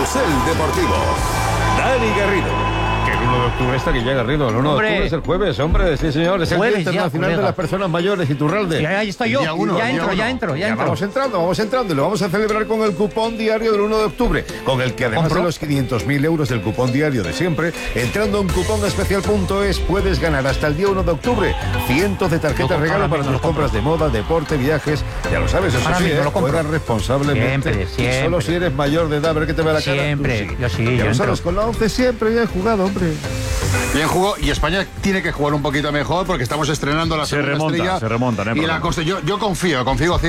Carrusel Deportivo. Dani Garrido. Que el 1 de octubre está que ya, Garrido. El 1 de octubre es el jueves, hombre. Sí, señor. Es el Día Internacional de las Personas Mayores, Iturralde. Sí, ahí estoy yo. Ya entro. Vamos entrando. Y lo vamos a celebrar con el cupón diario del 1 de octubre. Con el que además de los 500.000 euros del cupón diario de siempre, entrando en cuponespecial.es puedes ganar hasta el día 1 de octubre cientos de tarjetas regalo para tus compras de moda, deporte, viajes. Ya lo sabes, eso sí, juega responsablemente. Siempre. Y solo si eres mayor de edad, a ver qué te ve la cara. Siempre. Yo sí, ya yo lo sabes, entro. con la 11 siempre ya he jugado, hombre. Bien jugó, y España tiene que jugar un poquito mejor porque estamos estrenando la segunda estrella. Se remonta, y la Costa, yo confío